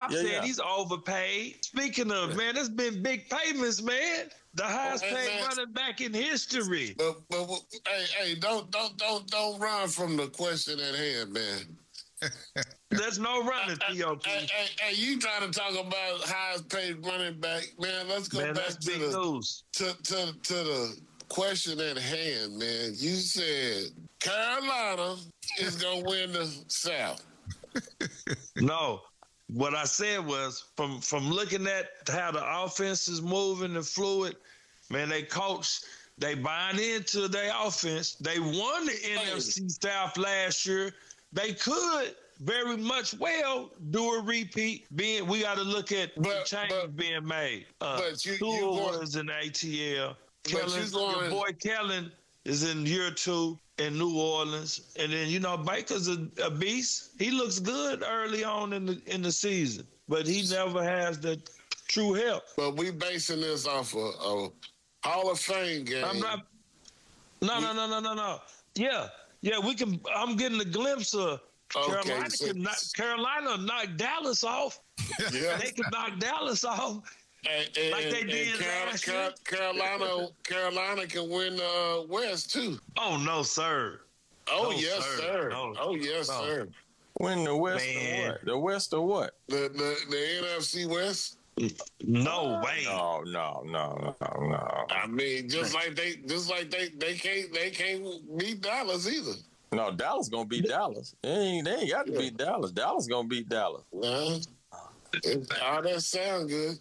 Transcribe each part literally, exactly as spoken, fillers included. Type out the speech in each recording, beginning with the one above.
yeah, said yeah. he's overpaid. Speaking of, man, there's been big payments, man. The highest Hey, paid man. running back in history. But but hey hey, don't don't don't don't run from the question at hand, man. There's no running, Hey, T O P. hey, hey, hey, you trying to talk about highest paid running back, man? Let's go Man, back that's to big the news. to, to to the question at hand, man. You said Carolina is gonna win the South. No. What I said was from from looking at how the offense is moving and fluid, man, they coach, they buying into their offense. They won the N F C South last year. They could very much well do a repeat. Being we got to look at But- the changes but- being made. Uh, but you- you Tua going- was in the A T L. But Kellen, you going- your boy Kellen is in year two in New Orleans, and then you know Baker's a, a beast. He looks good early on in the in the season, but he never has the true help. But we basing this off a, a Hall of Fame game. I'm not. No, no, no, no, no, no. Yeah, yeah. We can. I'm getting a glimpse of Okay, Carolina. so- Can knock, Carolina knock Dallas off. Yeah. They can knock Dallas off. And, and, Like they and did Carol- last Carol- year. Carolina, Carolina can win the uh, West too. Oh no, sir. Oh No, yes, sir. sir. No. Oh yes, No. sir. Win the West Man. or what? The West or what? The the the N F C West. No way. No, no, no, no, no. I mean, just like they, just like they, they can't, they can't beat Dallas either. No, Dallas gonna beat Dallas. They ain't, they ain't got to Yeah. beat Dallas. Dallas gonna beat Dallas. Nah. It, all that sound good.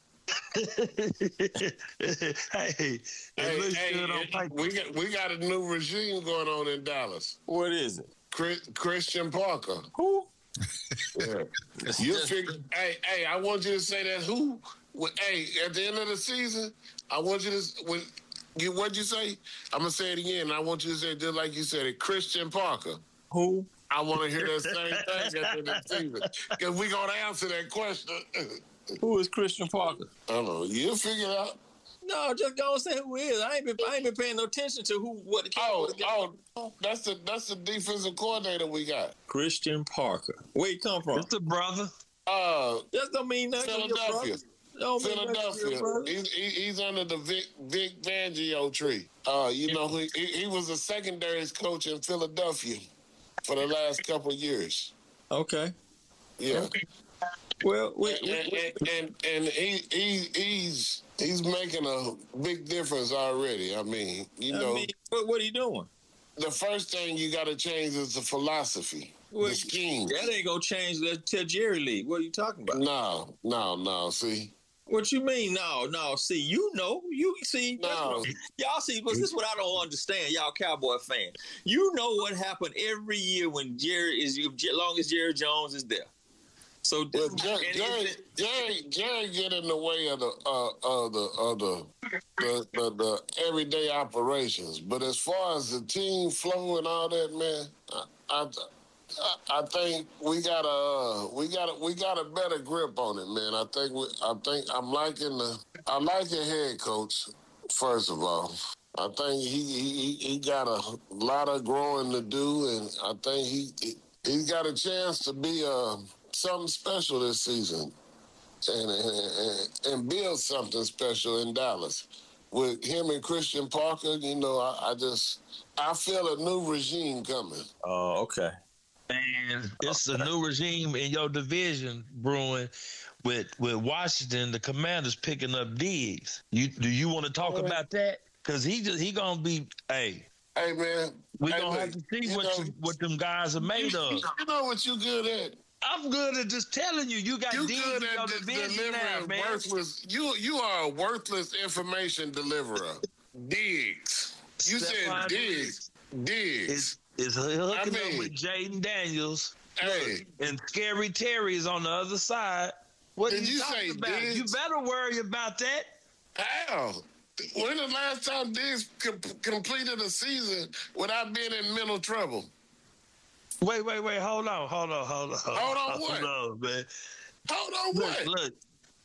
hey, it Hey, looks hey, good on it- paper. we got we got a new regime going on in Dallas. What is it? Chris, Christian Parker. Who? Yeah. You figure, hey, hey, I want you to say that who? When, hey, at the end of the season, I want you to when you what'd you say? I'm gonna say it again. I want you to say it just like you said it, Christian Parker. Who? I want to hear that same thing at the end of the season because we gonna answer that question. Who is Christian Parker? I don't know. You'll figure it out. No, just go and say who is. I ain't been I ain't been paying no attention to who what the Oh, what the- oh, that's the that's the defensive coordinator we got. Christian Parker. Where he come from? It's the brother. Uh, That don't mean nothing. to your Philadelphia. brother. Don't mean nothing to your Philadelphia. brother. He's, he, he's under the Vic Vic Fangio tree. Uh, you know, he, he he was a secondaries coach in Philadelphia for the last couple of years. Okay. Yeah, Well, we, and we, we, and, and, and he, he he's he's making a big difference already. I mean, you I know, mean, what, what are you doing? the first thing you got to change is the philosophy, Well, the scheme. That ain't gonna change that till Jerry Lee. What are you talking about? No, no, no. See, What you mean? No, no. See, you know, you see. that's No. what- y'all see, but this is what I don't understand. Y'all Cowboy fans, you know what happened every year when Jerry is, as long as Jerry Jones is there. So, well, Jerry, and Jerry, is it- Jerry, Jerry get in the way of the uh, of the of the, the, the the everyday operations. But as far as the team flow and all that, man, I I, I think we got a we got a, we got a better grip on it, man. I think we, I think I'm liking the I like the head coach. First of all, I think he he he got a lot of growing to do, and I think he, he he's got a chance to be uh, something special this season, and, and and build something special in Dallas with him and Christian Parker. You know, I, I just I feel a new regime coming. Oh, okay. And it's a new regime in your division brewing with with Washington, the Commanders picking up Diggs. You do you want to talk about that? Because he just he gonna be hey. Hey man, We hey, gonna look, have to see you what know, you, what them guys are made of. You know what you good at. I'm good at just telling you. You got You Diggs good in your at de- division now, delivering man. worthless. You you are a worthless information deliverer. Diggs. You Stephon said Diggs. Diggs. Is is hooking I mean- up with Jaden Daniels. Hey, And Scary Terry is on the other side. What Did are you, you talking say about? Diggs? You better worry about that. how? When the last time Diggs com- completed a season without being in mental trouble? Wait, wait, wait. Hold on, hold on, hold on. Hold on, what? Hold on, man. Hold on, Look, what? look.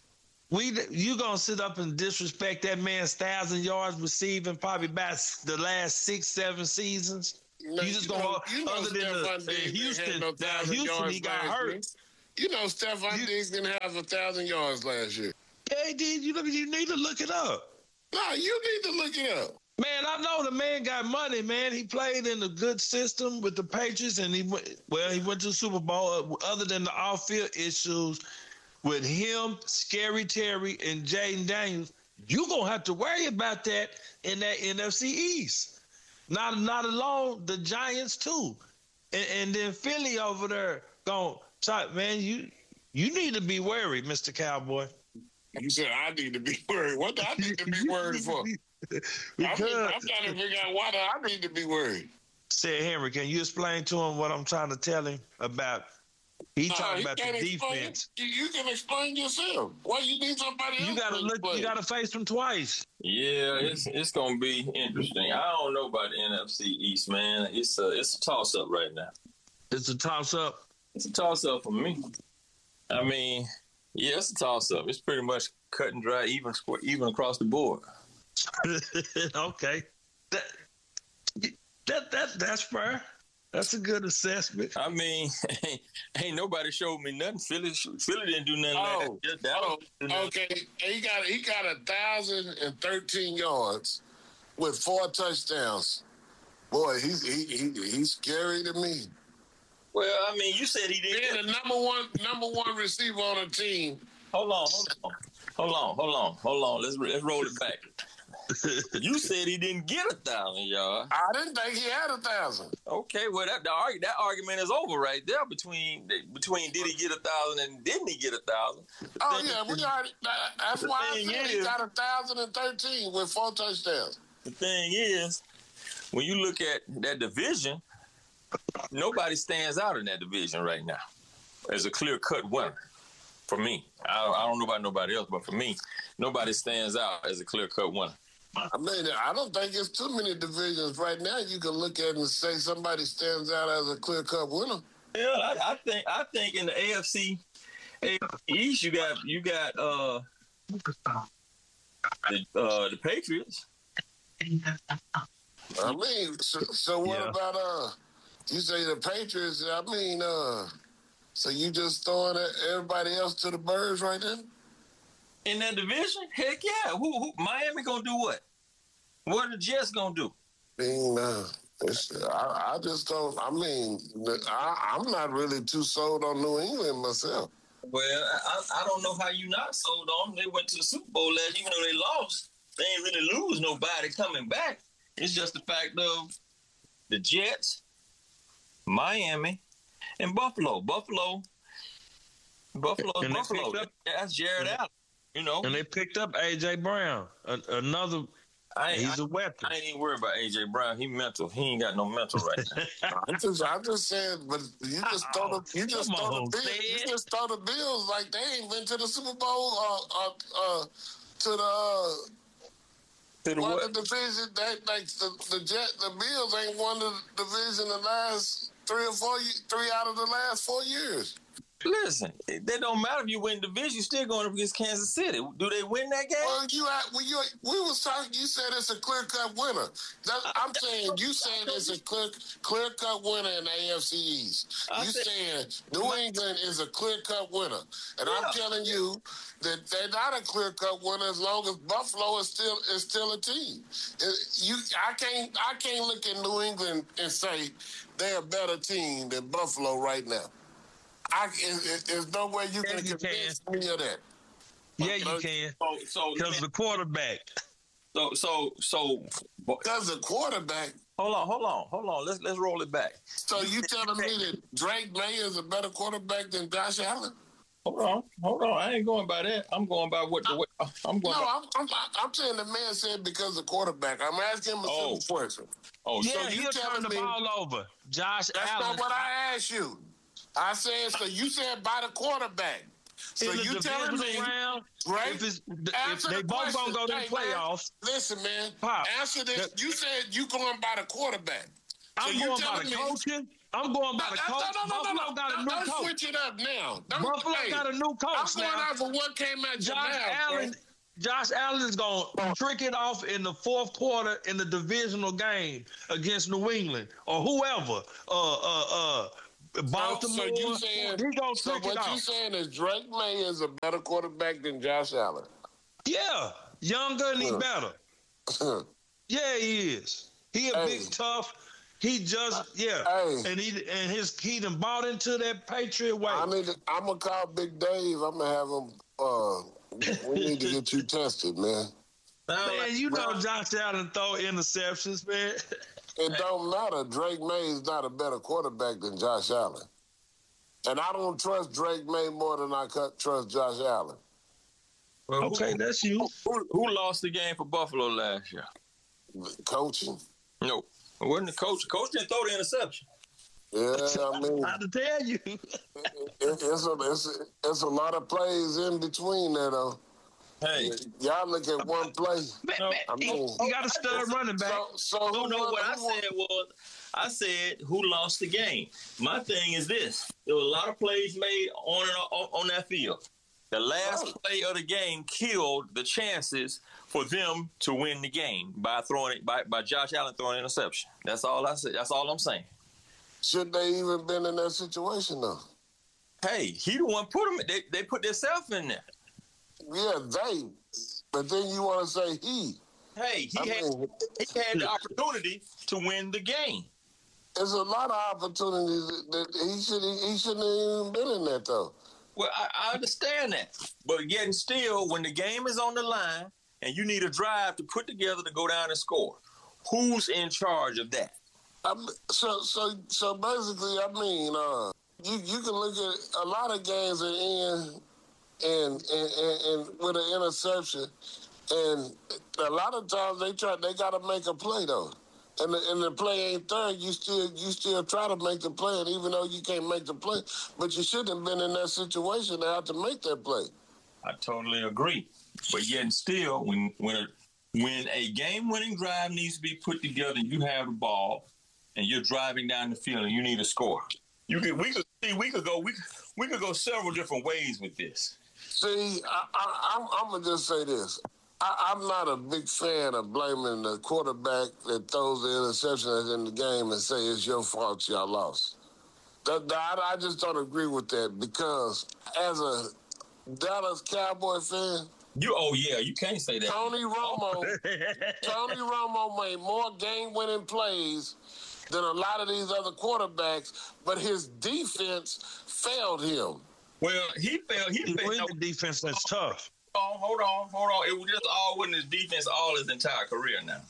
We you gonna sit up and disrespect that man's thousand yards receiving probably about the last six, seven seasons? No, you just you gonna know- you know other than Stephon the, uh, Diggs ain't Houston. had no Now thousand Houston, yards he got last hurt. year. You know, Stephon You- Diggs didn't have a thousand yards last year. Yeah, he did. You, you need to look it up. No, you need to look it up. Man, I know the man got money, man. He played in a good system with the Patriots, and he went, well, he went to the Super Bowl. Other than the off-field issues with him, Scary Terry, and Jaden Daniels, you're going to have to worry about that in that N F C East. Not, not alone the Giants, too. And, and then Philly over there going, man, you you need to be worried, Mister Cowboy. You said I need to be worried. What do I need to be worried for? Because, I'm, I'm trying to figure out why do I need to be worried. said Henry, can you explain to him what I'm trying to tell him about? He Nah, talking he about the can't explain defense. it. You, you can explain yourself. Why you need somebody else? You gotta to look. explain? You gotta face them twice. Yeah, it's it's gonna be interesting. I don't know about the N F C East, man. It's a it's a toss up right now. It's a toss up. It's a toss up for me. I mean, yeah, it's a toss up. It's pretty much cut and dry, even even across the board. Okay, that that that that's fair. That's a good assessment. I mean, ain't, ain't nobody showed me nothing. Philly, Philly didn't do nothing. Oh, last year. Dallas oh, didn't do nothing. okay. He got he got a thousand and thirteen yards with four touchdowns. Boy, he's he, he he's scary to me. Well, I mean, you said he didn't. Being the number one number one receiver on a team. Hold on, hold on, hold on, hold on, hold on. Let's let's roll it back. You said he didn't get a thousand yards. I didn't think he had a thousand. Okay, well that the arg- that argument is over right there between between did he get a thousand and didn't he get a thousand? The Oh thing- yeah, we already. that- That's The why I thing said he is- got a thousand and thirteen with four touchdowns. The thing is, when you look at that division, nobody stands out in that division right now as a clear cut winner. For me, I, I don't know about nobody else, but for me, nobody stands out as a clear cut winner. I mean, I don't think it's too many divisions right now you can look at and say somebody stands out as a clear cut winner. Yeah, I, I think I think in the A F C East you got you got uh the uh, the Patriots. I mean, so, so what Yeah. about uh? You say the Patriots? I mean, uh, so you just throwing everybody else to the birds right now? In that division, heck yeah. Who, who Miami gonna do what? What are the Jets gonna do? I mean, uh, it's, I, I just don't. I mean, I, I'm not really too sold on New England myself. Well, I, I don't know how you not sold on them. They went to the Super Bowl last, even though they lost. They ain't really lose nobody coming back. It's just the fact of the Jets, Miami, and Buffalo. Buffalo, Buffalo, And they Buffalo. picked up- That's Jared and- Allen. You know, And they picked up A J Brown, a, another. I ain't, He's I, a weapon. I ain't even worried about A J Brown. He mental. He ain't got no mental right now. I just, I just said, but you just throw the, you just Come throw on, the Bills, you man. just throw the Bills like they ain't been to the Super Bowl, uh, uh, uh to the. Uh, To the Won what? the division. That like the the Jet, the Bills ain't won the division the last three or four, ye- three out of the last four years. Listen, it don't matter if you win division. You're still going up against Kansas City. Do they win that game? Well, you at, when you we was talking. You said it's a clear cut winner. That, I'm saying you saying it's a clear clear cut winner in the A F C East. I You said- saying New England is a clear cut winner, and I'm Yeah. telling you that they're not a clear cut winner as long as Buffalo is still is still a team. It- you, I can't I can't look at New England and say they're a better team than Buffalo right now. I it, it, there's no way you Yeah, can you convince me of that. Yeah, you can. So, so, Because the quarterback. so, so, so, Because the quarterback. hold on, hold on, hold on. Let's let's roll it back. So you telling me that Drake May is a better quarterback than Josh Allen? Hold on, hold on. I ain't going by that. I'm going by what the what I'm going. No, by, I'm, I'm I'm saying the man said because of quarterback. I'm asking him a Oh. simple question. oh, Yeah, so you he'll turn telling the me- ball over. Josh That's Allen. not what I asked you. I said so. You said by the quarterback. So in the you telling divisional me, round, Drake? if, it's, if Answer they the both question. gonna go to the Hey, man. playoffs, Listen, man. Pop, Answer this. that- You said you going by the quarterback. I'm you going by telling the me- coaching. I'm going by No, the no, coach. no, no, no, Buffalo no, got a no, new don't coach. switch it up now. Don't, Buffalo hey, got a new I'm coach going now. off of what came out your Josh mouth, Allen, bro. Josh Allen is going to trick it off in the fourth quarter in the divisional game against New England or whoever. Uh, uh, uh, Baltimore, So, so you saying, he gonna so trick what it you out. saying is Drake May is a better quarterback than Josh Allen? Yeah, younger and he Huh. better. Yeah, he is. He a Hey. big tough. He just yeah, Hey. and he and his he done bought into that Patriot way. I need to, I'm gonna call Big Dave. I'm gonna have him. Uh, we need to get you tested, man. Man, you know Josh Allen throw interceptions, man. It don't matter. Drake May is not a better quarterback than Josh Allen, and I don't trust Drake May more than I trust Josh Allen. Well, Okay, who, that's you. Who, who lost the game for Buffalo last year? Coaching. No, it wasn't the coach. The coach didn't throw the interception. Yeah, I mean, I to tell you, it, it's a it's, it's a lot of plays in between there though. Hey, y'all look at one play. man, No, man, I he, mean, he got a stud running back. So, so no, who no. won- What I who won- said was, I said who lost the game. My thing is this: there were a lot of plays made on and on, on that field. The last Right. play of the game killed the chances for them to win the game by throwing it by, by Josh Allen throwing an interception. That's all I said. That's all I'm saying. Should they even been in that situation though? Hey, he the one put them. They they put themselves in there. Yeah, they. But then you want to say he. Hey, he I had mean, he had the opportunity to win the game. there's a lot of opportunities that he should he shouldn't have even been in that though. Well, I, I understand that, but yet still, when the game is on the line and you need a drive to put together to go down and score, who's in charge of that? I'm, so so so basically, I mean, uh, you you can look at a lot of games that end and and, and, and with an interception, and a lot of times they try they got to make a play though, and the, and the play ain't there. You still you still try to make the play, and even though you can't make the play, but you shouldn't have been in that situation to have to make that play. I totally agree, but yet and still, when when a, when a game-winning drive needs to be put together, and you have the ball, and you're driving down the field, and you need a score. You could we could see we could go we could, we could go several different ways with this. See, I, I, I'm, I'm gonna just say this. I, I'm not a big fan of blaming the quarterback that throws the interception in the game and say it's your fault y'all lost. That, that, I just don't agree with that because as a Dallas Cowboy fan, You oh yeah, you can't say that. Tony Romo, Tony Romo made more game-winning plays than a lot of these other quarterbacks, but his defense failed him. Well, he failed. He He failed. win the defense that's tough. Hold on, hold on, hold on. It was just all within his defense all his entire career now.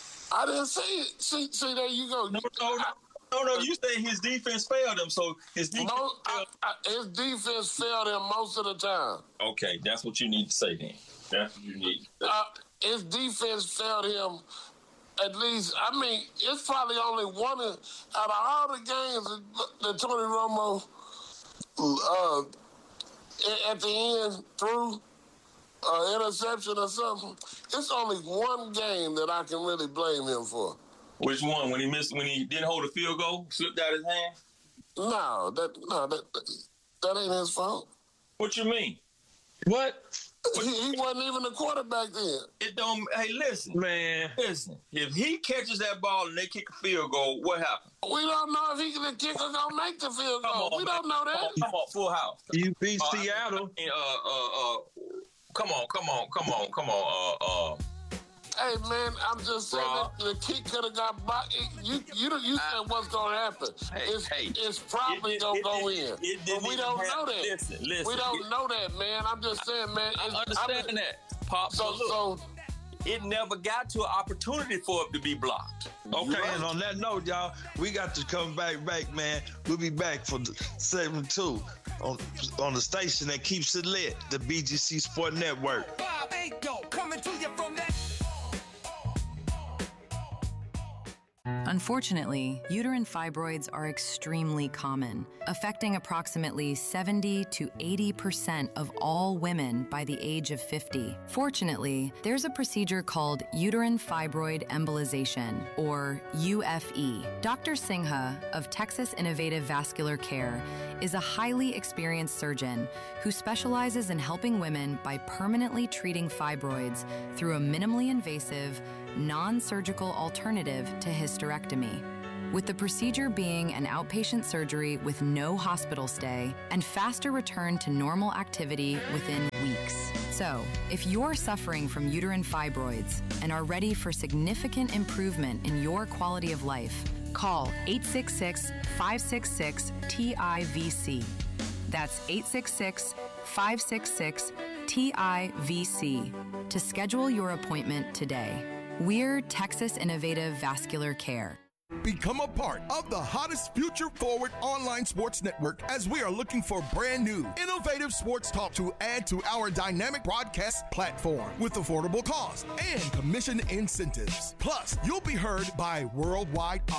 I didn't say it. See, see, there you go. No, no, no, no, no. You say his defense failed him, so his defense. Mo- I, failed. I, his defense failed him most of the time. Okay, that's what you need to say then. That's what you need. Uh, his defense failed him. At least, I mean, it's probably only one of, out of all the games that, that Tony Romo uh, at the end threw uh, interception or something. It's only one game that I can really blame him for. Which one? When he missed? When he didn't hold a field goal, slipped out his hand? No, that no, that that ain't his fault. What you mean? What? He, he wasn't even the quarterback then. It don't. Hey, listen, Man, listen. If he catches that ball and they kick a field goal, what happens? We don't know if he can kick or gonna make the field Come goal. on, We man. don't know Come on, that. come on, full house. you beat Uh, Seattle. Uh, uh, uh, come on, come on, come on, come on. Uh, uh. Hey man, I'm just saying Rob. that the kick could have got blocked. You you you said what's gonna happen? Hey, it's hey. it's probably It- gonna it- go it- in, it but didn't we even don't know happen. that. Listen, listen. we don't It- know that, man. I'm just saying, man. I it's- understand mean, that, Pop. So but look, so it never got to an opportunity for it to be blocked. Okay, right. and on that note, y'all, we got to come back, back, man. We'll be back for the segment two on on the station that keeps it lit, the B G C Sport Network. Bob Ago, coming to you from that. Unfortunately, uterine fibroids are extremely common, affecting approximately seventy to eighty percent of all women by the age of fifty. Fortunately, there's a procedure called uterine fibroid embolization, or U F E. Doctor Singha of Texas Innovative Vascular Care is a highly experienced surgeon who specializes in helping women by permanently treating fibroids through a minimally invasive, non-surgical alternative to hysterectomy. with the procedure being an outpatient surgery with no hospital stay and faster return to normal activity within weeks. So, if you're suffering from uterine fibroids and are ready for significant improvement in your quality of life, call eight six six, five six six, T I V C. That's eight six six, five six six, T I V C to schedule your appointment today. We're Texas Innovative Vascular Care. Become a part of the hottest future-forward online sports network as we are looking for brand new, innovative sports talk to add to our dynamic broadcast platform with affordable cost and commission incentives. Plus, you'll be heard by worldwide